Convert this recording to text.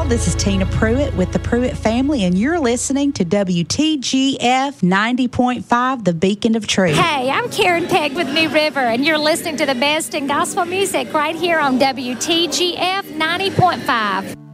This is Tina Pruitt with the Pruitt family, and you're listening to WTGF 90.5, the Beacon of Truth. Hey, I'm Karen Pegg with New River, and you're listening to the best in gospel music right here on WTGF 90.5.